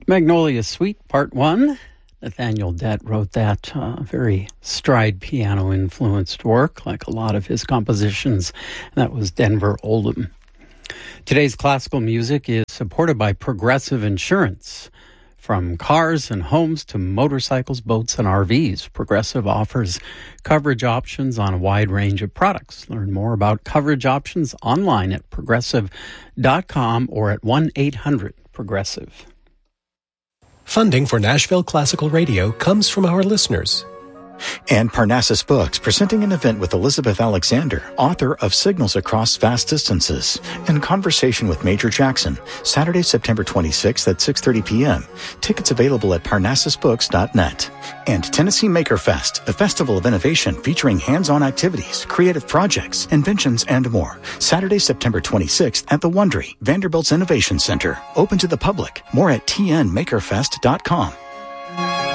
Magnolia Suite, Part 1. Nathaniel Dett wrote that very stride piano-influenced work, like a lot of his compositions. That was Denver Oldham. Today's classical music is supported by Progressive Insurance. From cars and homes to motorcycles, boats, and RVs, Progressive offers coverage options on a wide range of products. Learn more about coverage options online at progressive.com or at 1-800-PROGRESSIVE. Funding for Nashville Classical Radio comes from our listeners. And Parnassus Books, presenting an event with Elizabeth Alexander, author of Signals Across Vast Distances, in conversation with Major Jackson, Saturday, September 26th at 6:30 p.m. Tickets available at parnassusbooks.net. And Tennessee Maker Fest, a festival of innovation featuring hands-on activities, creative projects, inventions, and more. Saturday, September 26th at the Wondery, Vanderbilt's Innovation Center. Open to the public. More at tnmakerfest.com.